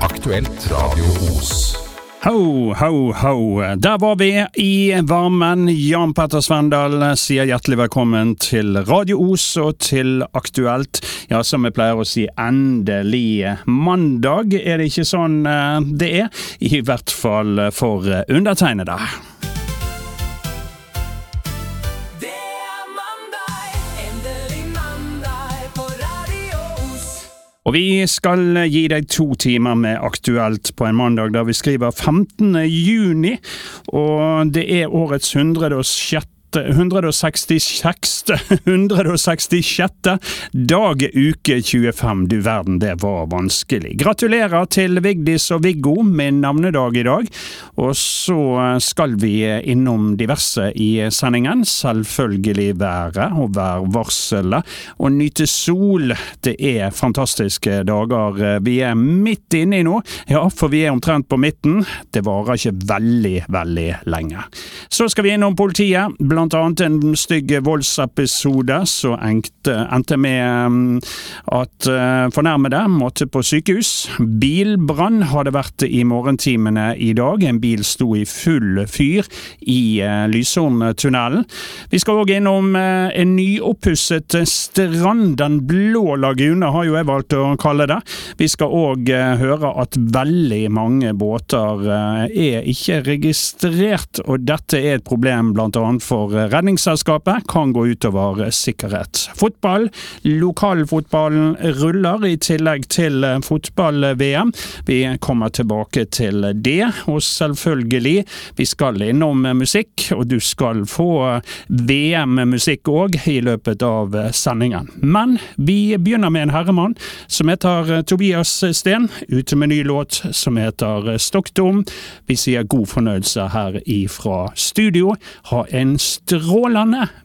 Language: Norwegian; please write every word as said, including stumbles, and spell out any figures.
Aktuelt Radio Os. Ho, ho, ho. Der var vi i varmen. Jan Petter Svendal sier hjertelig velkommen til Radio Os og til Aktuelt. Ja, som jeg pleier å si, endelig mandag. Er det ikke sånn det er? I hvert fall for undertegnede. Og vi skal gi deg to timer med Aktuelt på en mandag der vi skriver femtende juni, og det er årets hundre og sjette hundre og sekstiseks hundre og sekstisjette dag uke tjuefem. Du verden, det var vanskelig. Gratulerer til Vigdis og Viggo med navnedag i dag. Og så skal vi innom diverse i sendingen. Selvfølgelig været og værvarselet. Og nyte sol. Det er fantastiske dager vi er midt inne i nå. Ja, for vi er omtrent på midten. Det varer ikke veldig, veldig lenge. Så skal vi innom politiet. Blant annet en stygg voldsepisode så endte, endte med at fornærmede måtte på sykehus. Bilbrann hadde vært i morgentimene i dag. En bil sto i full fyr i Lysholm-tunnelen. Vi skal også innom en nyoppusset strand, den blå laguna har jo jeg valgt å kalle det. Vi skal også høre at veldig mange båter er ikke registrert, og dette er et problem blant annet for redningsselskapet, kan gå utover sikkerhet. Fotball, lokalfotballen ruller i tillegg til fotball-V M. Vi kommer tilbake til det, og selvfølgelig, vi skal innom musikk, og du skal få V M-musikk også i løpet av sendingen. Men vi begynner med en herremann som heter Tobias Sten, ute med ny låt som heter Stockholm. Vi sier god fornøyelse her ifra studio. Ha en strålende